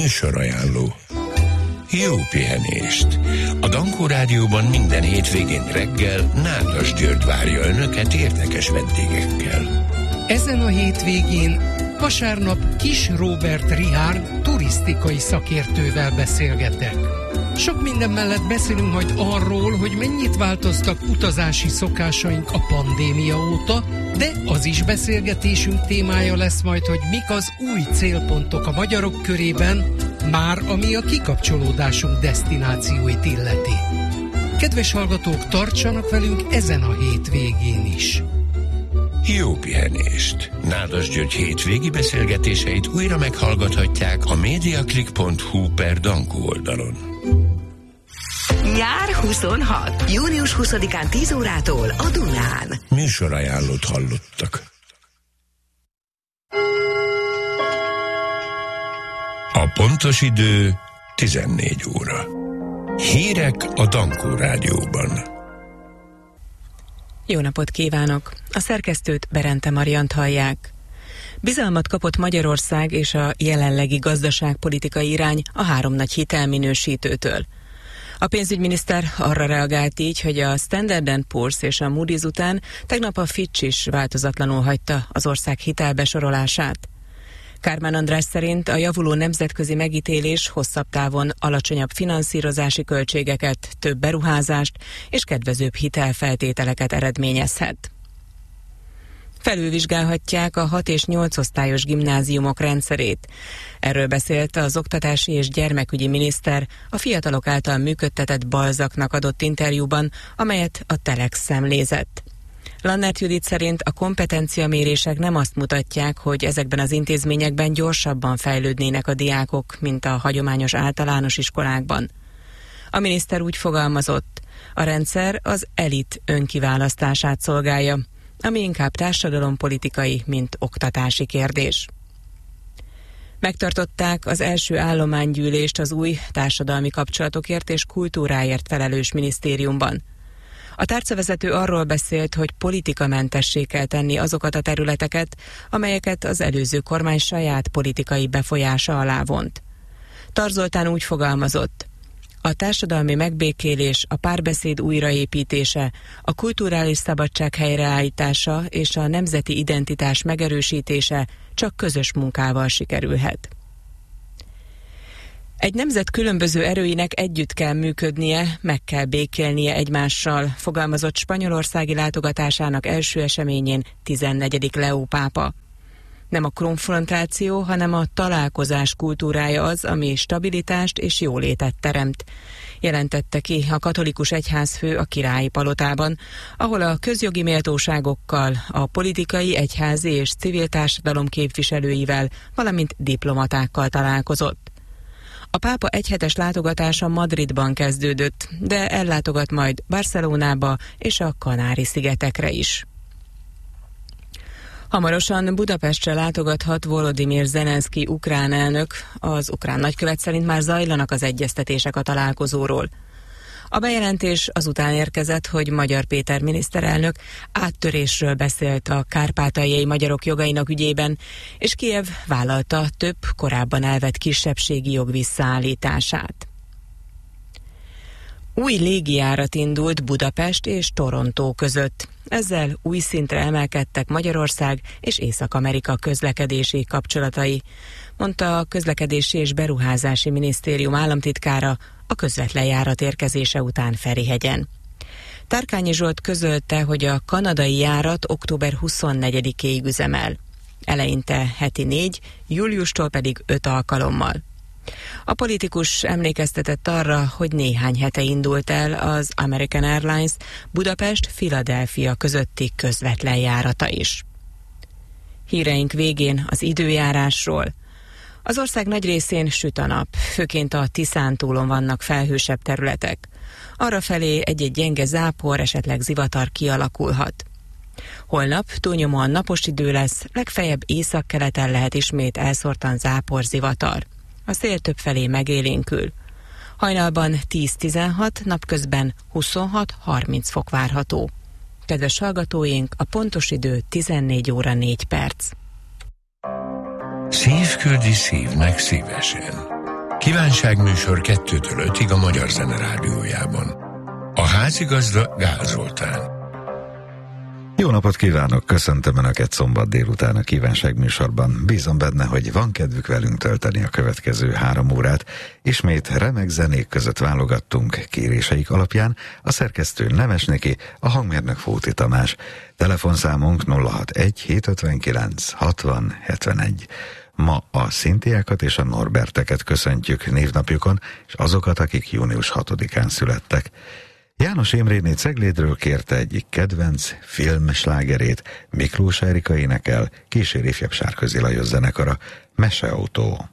Műsorajánló. Jó pihenést! A Dankó Rádióban minden hétvégén reggel Nádas György várja Önöket érdekes vendégekkel. Ezen a hétvégén vasárnap Kis Róbert Richárd turisztikai szakértővel beszélgetek. Sok minden mellett beszélünk majd arról, hogy mennyit változtak utazási szokásaink a pandémia óta, de az is beszélgetésünk témája lesz majd, hogy mik az új célpontok a magyarok körében, már ami a kikapcsolódásunk desztinációit illeti. Kedves hallgatók, tartsanak velünk ezen a hétvégén is! Jó pihenést! Nádas György hétvégi beszélgetéseit újra meghallgathatják a mediaclick.hu/Dankó oldalon. Nyár 26. Június 20-án 10 órától a Dunán. Műsorajánlót hallottak. A pontos idő 14 óra. Hírek a Dankó Rádióban. Jó napot kívánok! A szerkesztőt, Berente Mariant hallják. Bizalmat kapott Magyarország és a jelenlegi gazdaságpolitikai irány a 3 nagy hitelminősítőtől. A pénzügyminiszter arra reagált így, hogy a Standard & Poor's és a Moody's után tegnap a Fitch is változatlanul hagyta az ország hitelbesorolását. Kármán András szerint a javuló nemzetközi megítélés hosszabb távon alacsonyabb finanszírozási költségeket, több beruházást és kedvezőbb hitelfeltételeket eredményezhet. Felülvizsgálhatják a 6 és 8 osztályos gimnáziumok rendszerét. Erről beszélt az oktatási és gyermekügyi miniszter a fiatalok által működtetett Balzaknak adott interjúban, amelyet a Telex szemlézett. Lannert Judit szerint a kompetenciamérések nem azt mutatják, hogy ezekben az intézményekben gyorsabban fejlődnének a diákok, mint a hagyományos általános iskolákban. A miniszter úgy fogalmazott, a rendszer az elit önkiválasztását szolgálja, ami inkább társadalompolitikai, mint oktatási kérdés. Megtartották az első állománygyűlést az új társadalmi kapcsolatokért és kultúráért felelős minisztériumban. A tárcavezető arról beszélt, hogy politikamentessé kell tenni azokat a területeket, amelyeket az előző kormány saját politikai befolyása alá vont. Tar Zoltán úgy fogalmazott, a társadalmi megbékélés, a párbeszéd újraépítése, a kulturális szabadság helyreállítása és a nemzeti identitás megerősítése csak közös munkával sikerülhet. Egy nemzet különböző erőinek együtt kell működnie, meg kell békélnie egymással, fogalmazott spanyolországi látogatásának első eseményén 14. Leó pápa. Nem a konfrontáció, hanem a találkozás kultúrája az, ami stabilitást és jólétet teremt, jelentette ki a katolikus egyházfő a Királyi Palotában, ahol a közjogi méltóságokkal, a politikai, egyházi és civil társadalom képviselőivel, valamint diplomatákkal találkozott. A pápa egyhetes látogatása Madridban kezdődött, de ellátogat majd Barcelonába és a Kanári-szigetekre is. Hamarosan Budapestre látogathat Volodymyr Zelenszky ukrán elnök, az ukrán nagykövet szerint már zajlanak az egyeztetések a találkozóról. A bejelentés azután érkezett, hogy Magyar Péter miniszterelnök áttörésről beszélt a kárpátaljai magyarok jogainak ügyében, és Kijev vállalta több korábban elvett kisebbségi jog visszaállítását. Új légijárat indult Budapest és Torontó között. Ezzel új szintre emelkedtek Magyarország és Észak-Amerika közlekedési kapcsolatai, mondta a Közlekedési és Beruházási Minisztérium államtitkára a közvetlen járat érkezése után Ferihegyen. Tárkányi Zsolt közölte, hogy a kanadai járat október 24-éig üzemel. Eleinte heti 4, júliustól pedig 5 alkalommal. A politikus emlékeztetett arra, hogy néhány hete indult el az American Airlines Budapest-Philadelphia közötti közvetlen járata is. Híreink végén az időjárásról. Az ország nagy részén süt a nap, főként a Tiszántúlon vannak felhősebb területek. Arrafelé egy-egy gyenge zápor, esetleg zivatar kialakulhat. Holnap túlnyomóan napos idő lesz, legfeljebb északkeleten lehet ismét elszórtan zápor, zivatar. A szél többfelé megélénkül. Hajnalban 10-16, napközben 26-30 fok várható. Kedves hallgatóink, a pontos idő 14 óra 4 perc. Szívküldi szívnek szívesen. Kívánságműsor 2-től 5-ig a Magyar Zene Rádiójában. A házigazda Gál Zoltán. Jó napot kívánok, köszöntöm Önöket szombat délután a kívánságműsorban. Bízom benne, hogy van kedvük velünk tölteni a következő 3 órát. Ismét remek zenék között válogattunk kéréseik alapján. A szerkesztő Nemes Niki, a hangmérnök Fóti Tamás. Telefonszámunk 061 759 60 71. Ma a Szintiákat és a Norberteket köszöntjük névnapjukon, és azokat, akik június 6-án születtek. János Imréné Ceglédről kérte egyik kedvenc filmslágerét, Miklós Erika énekel, kísér ifjabb Sárközi Lajos zenekara, Meseautó.